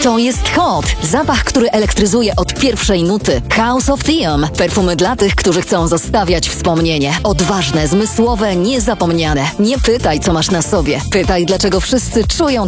To jest Hot. Zapach, który elektryzuje od pierwszej nuty. House of Thiam. Perfumy dla tych, którzy chcą zostawiać wspomnienie. Odważne, zmysłowe, niezapomniane. Nie pytaj, co masz na sobie. Pytaj, dlaczego wszyscy czują